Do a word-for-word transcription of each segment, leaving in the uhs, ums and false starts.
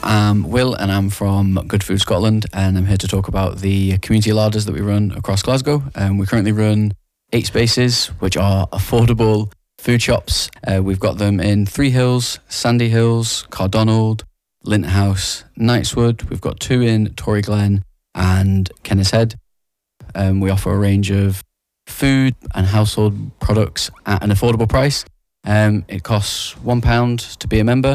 I'm Will and I'm from Good Food Scotland, and I'm here to talk about the community larders that we run across Glasgow. Um, we currently run eight spaces, which are affordable food shops. Uh, we've got them in Three Hills, Sandy Hills, Cardonald, Lint House, Knightswood. We've got two in Tory Glen and Kennishead. Um, we offer a range of food and household products at an affordable price. Um, it costs one pound to be a member,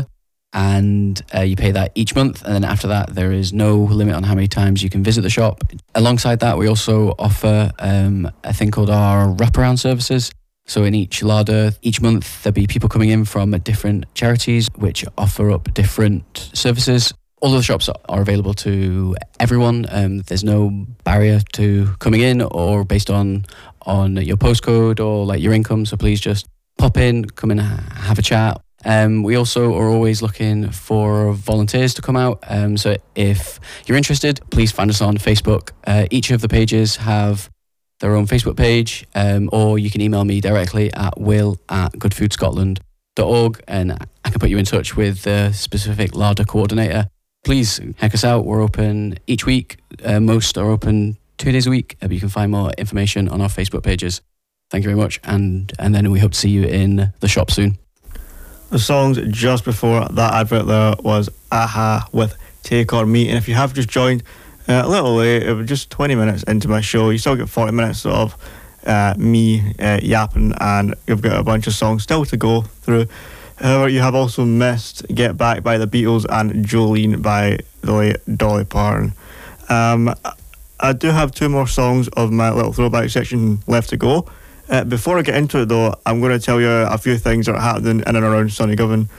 and uh, you pay that each month, and then after that there is no limit on how many times you can visit the shop. Alongside that, we also offer um, a thing called our wraparound services. So in each larder, each month there'll be people coming in from different charities which offer up different services. All of the shops are available to everyone. Um, there's no barrier to coming in or based on on your postcode or like your income. So please just pop in, come in, have a chat. Um, we also are always looking for volunteers to come out. Um, so if you're interested, please find us on Facebook. Uh, each of the pages have their own Facebook page, um, or you can email me directly at will at goodfoodscotland dot org, and I can put you in touch with the specific larder coordinator. Please check us out. We're open each week. Uh, most are open two days a week, but you can find more information on our Facebook pages. Thank you very much, and and then we hope to see you in the shop soon. The songs just before that advert there was Aha with Take On Me, and if you have just joined uh, a little late, it was just twenty minutes into my show, you still get forty minutes of uh, me uh, yapping, and you've got a bunch of songs still to go through. However, you have also missed Get Back by the Beatles and Jolene by the late Dolly Parton. Um, I do have two more songs of my little throwback section left to go. Uh, before I get into it though, I'm going to tell you a few things that are happening in and around Sunnygovan.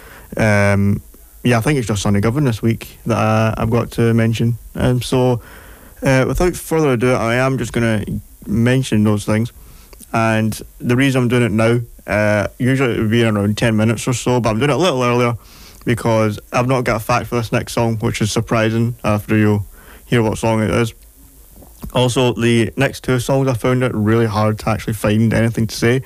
Um, yeah, I think it's just Sunnygovan this week that I, I've got to mention. Um, so, uh, without further ado, I am just going to mention those things. And the reason I'm doing it now, uh, usually it would be around ten minutes or so, but I'm doing it a little earlier because I've not got a fact for this next song, which is surprising after you hear what song it is. Also, the next two songs, I found it really hard to actually find anything to say.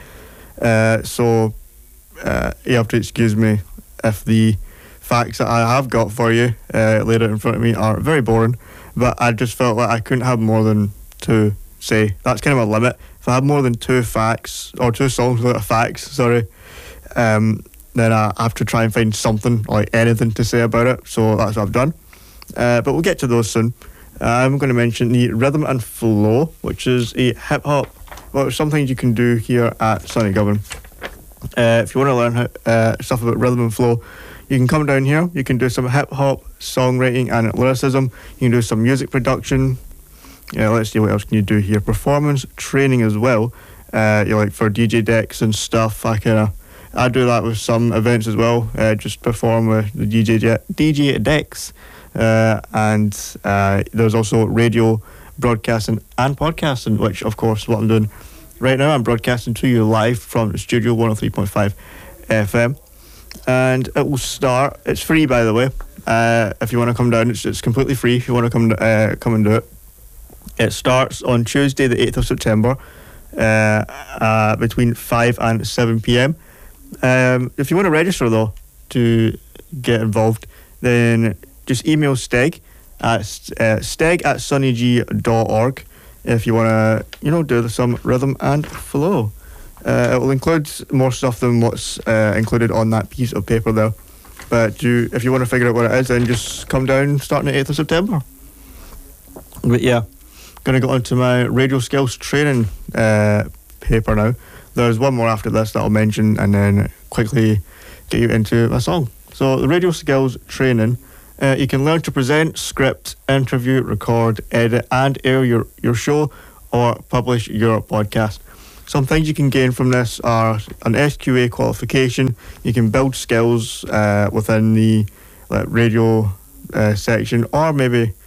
Uh, so, uh, you have to excuse me if the facts that I have got for you uh, laid out in front of me are very boring, but I just felt like I couldn't have more than two say. That's kind of a limit. If I have more than two facts, or two songs without facts, sorry, um, then I have to try and find something, like anything to say about it. So that's what I've done. Uh, but we'll get to those soon. I'm going to mention the Rhythm and Flow, which is a hip-hop, well, it's something you can do here at Sunnygovan. Uh, if you want to learn how, uh, stuff about rhythm and flow, you can come down here. You can do some hip-hop, songwriting and lyricism. You can do some music production. Yeah, let's see, what else can you do here? Performance training as well. Uh, you know, like for D J decks and stuff. I kind of, I do that with some events as well. Uh, just perform with the D J de- D J decks. Uh, and uh, there's also radio, broadcasting and podcasting, which of course what I'm doing right now. I'm broadcasting to you live from the studio, one oh three point five F M, and it will start, it's free by the way, uh, if you want to come down, it's, it's completely free if you want to come uh, come and do it. It starts on Tuesday the eighth of September uh, uh, between five and seven p.m. Um, if you want to register though to get involved, then just email Steg at uh, steg at sunnyg dot org if you want to, you know, do some rhythm and flow. Uh, it will include more stuff than what's uh, included on that piece of paper there. But you, if you want to figure out what it is, then just come down starting the eighth of September. But yeah, going to go on to my radio skills training uh, paper now. There's one more after this that I'll mention and then quickly get you into my song. So the radio skills training, Uh, you can learn to present, script, interview, record, edit and air your, your show or publish your podcast. Some things you can gain from this are an S Q A qualification. You can build skills uh, within the like, radio uh, section, or maybe